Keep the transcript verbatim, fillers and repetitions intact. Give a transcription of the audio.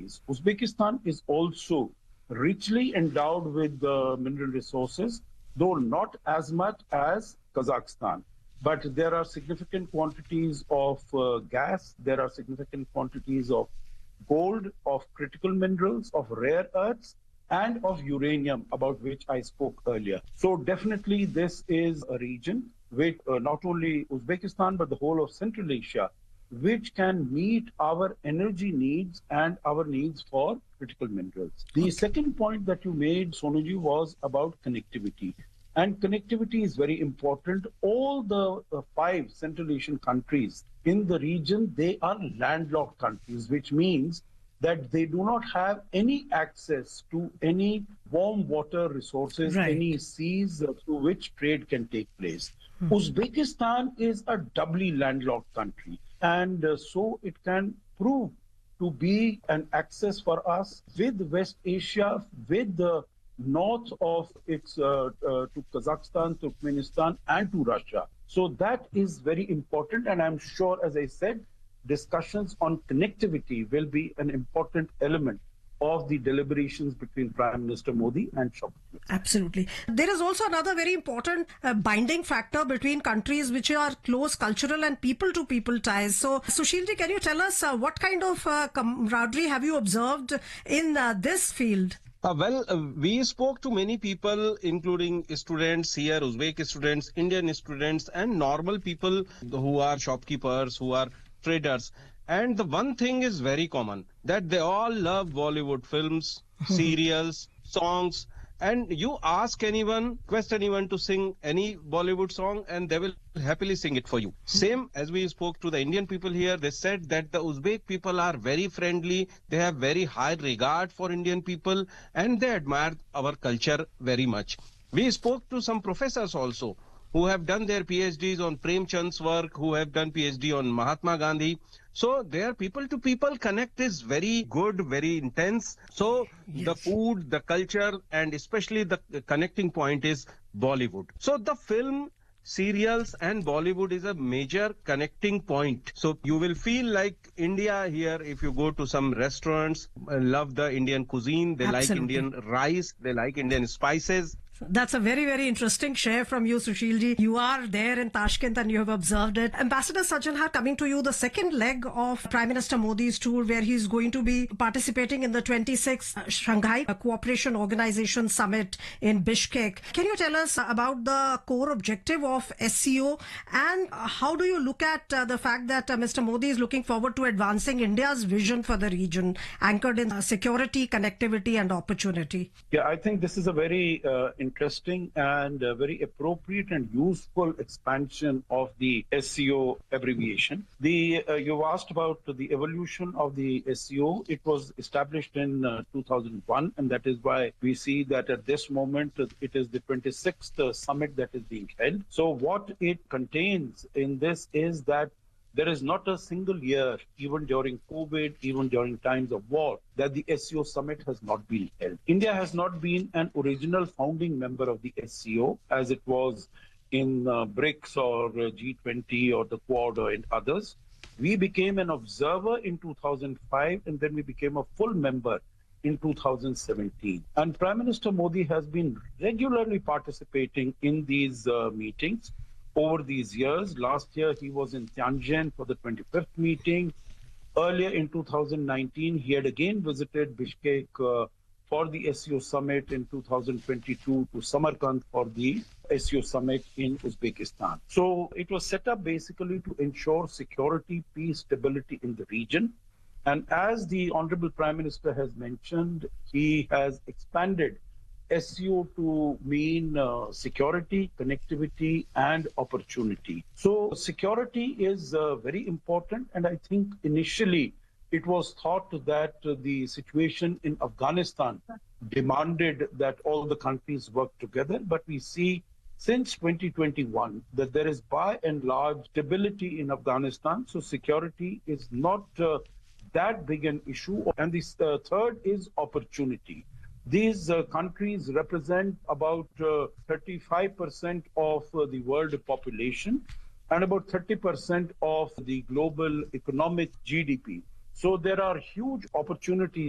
countries. Uzbekistan is also richly endowed with uh, mineral resources, though not as much as Kazakhstan. But there are significant quantities of uh, gas, there are significant quantities of gold, of critical minerals, of rare earths, and of uranium, about which I spoke earlier. So definitely this is a region with uh, not only Uzbekistan, but the whole of Central Asia, which can meet our energy needs and our needs for critical minerals. The second point that you made, Sonuji, was about connectivity. And connectivity is very important. All the uh, five Central Asian countries in the region, they are landlocked countries, which means that they do not have any access to any warm water resources, Right. any seas uh, through which trade can take place. Hmm. Uzbekistan is a doubly landlocked country, and uh, so it can prove to be an access for us with West Asia, with the north of its uh, uh, to Kazakhstan, Turkmenistan, and to Russia. So that is very important, and I'm sure, as I said, discussions on connectivity will be an important element of the deliberations between Prime Minister Modi and Showkat. Absolutely. There is also another very important uh, binding factor between countries which are close cultural and people-to-people ties. So, Sushilji, can you tell us uh, what kind of uh, camaraderie have you observed in uh, this field? Uh, well, uh, we spoke to many people, including students here, Uzbek students, Indian students, and normal people who are shopkeepers, who are traders. And the one thing is very common, that they all love Bollywood films, serials, songs. And you ask anyone, request anyone to sing any Bollywood song, and they will happily sing it for you. Same as we spoke to the Indian people here, they said that the Uzbek people are very friendly, they have very high regard for Indian people, and they admire our culture very much. We spoke to some professors also, who have done their PhDs on Prem Chand's work, who have done PhD on Mahatma Gandhi. So their people-to-people connect is very good, very intense. So yes. The food, the culture, and especially the connecting point is Bollywood. So the film, serials, and Bollywood is a major connecting point. So you will feel like India here if you go to some restaurants, love the Indian cuisine, they Absolutely. like Indian rice, they like Indian spices. That's a very, very interesting share from you, Sushilji. You are there in Tashkent and you have observed it. Ambassador Sajjan Har, coming to you, the second leg of Prime Minister Modi's tour, where he's going to be participating in the twenty-sixth Shanghai Cooperation Organization Summit in Bishkek. Can you tell us about the core objective of S C O, and how do you look at uh, the fact that uh, Mister Modi is looking forward to advancing India's vision for the region, anchored in uh, security, connectivity, and opportunity? Yeah, I think this is a very uh, interesting and uh, very appropriate and useful expansion of the S C O abbreviation. The uh, you asked about the evolution of the S C O. It was established in uh, two thousand one, and that is why we see that at this moment uh, it is the twenty-sixth uh, summit that is being held. So what it contains in this is that there is not a single year, even during COVID, even during times of war, that the S C O summit has not been held. India has not been an original founding member of the S C O, as it was in uh, BRICS or uh, G twenty or the Quad or in others. We became an observer in two thousand five, and then we became a full member in two thousand seventeen. And Prime Minister Modi has been regularly participating in these uh, meetings over these years. Last year, he was in Tianjin for the twenty-fifth meeting. Earlier in two thousand nineteen, he had again visited Bishkek uh, for the S C O summit in two thousand twenty-two, to Samarkand for the S C O summit in Uzbekistan. So it was set up basically to ensure security, peace, stability in the region. And as the Honorable Prime Minister has mentioned, he has expanded S C O to mean uh, security, connectivity, and opportunity. So security is uh, very important, and I think initially it was thought that uh, the situation in Afghanistan demanded that all the countries work together, but we see since twenty twenty-one that there is by and large stability in Afghanistan, so security is not uh, that big an issue. And the uh, third is opportunity. These uh, countries represent about uh, thirty-five percent of uh, the world population and about thirty percent of the global economic G D P. So there are huge opportunities